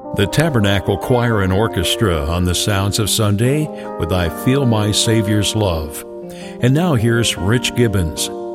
The Tabernacle Choir and Orchestra on the Sounds of Sunday with I Feel My Savior's Love. And now here's Rich Gibbons.